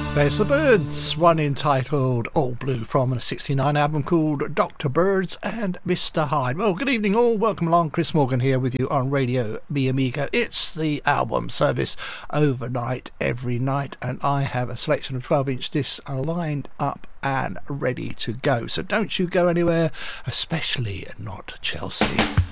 There's the Byrds, one entitled All Blue from a 69 album called Dr. Byrds and Mr. Hyde. Well, good evening all, welcome along, Chris Morgan here with you on Radio Mi Amigo. It's the album service overnight every night, and I have a selection of 12-inch discs lined up and ready to go. So don't you go anywhere, especially not Chelsea.